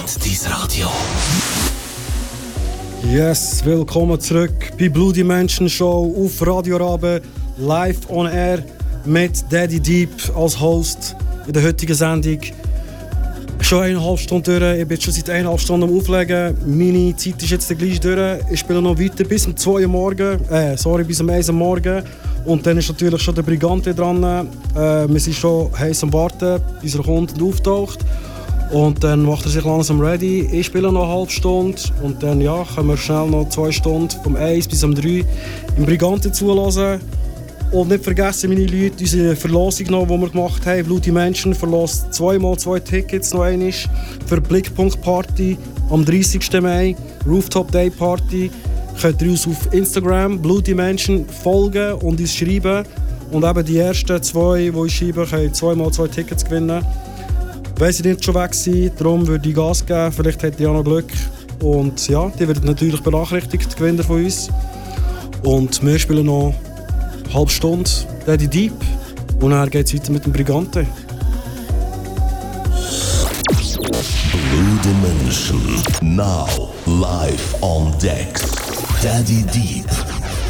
und dein Radio. Yes, willkommen zurück bei Blue Dimension Show auf Radio Rabe, live on air mit Daddy Deep als Host in der heutigen Sendung. Schon 1,5 Stunden durch, ich bin schon seit 1,5 Stunden am Auflegen. Meine Zeit ist jetzt gleich durch. Ich spiele noch weiter bis um 2 Uhr morgen, bis um 1 Uhr morgen. Und dann ist natürlich schon der Brigante dran. Wir sind schon heiß am Warten, bis er kommt und auftaucht. Und dann macht er sich langsam ready. Ich spiele noch eine halbe Stunde. Und dann können wir schnell noch 2 Stunden, vom 1 bis um 3 im Brigante zulassen. Und nicht vergessen, meine Leute, unsere Verlosung noch, die wir gemacht haben. Blue Dimension verlost 2x2 Tickets noch einmal für Blickpunkt Party am 30. Mai. Rooftop Day Party. Könnt ihr uns auf Instagram Blue Dimension folgen und uns schreiben. Und eben die ersten 2, die uns schreiben, können 2x2 Tickets gewinnen. Wenn sie nicht schon weg sind, darum würde ich Gas geben. Vielleicht hätte ich auch noch Glück. Und ja, die werden natürlich benachrichtigt, die Gewinner von uns. Und wir spielen noch eine halbe Stunde Daddy Deep. Und dann geht es weiter mit dem Brigante. Blue Dimension, now live on deck. Daddy Deep.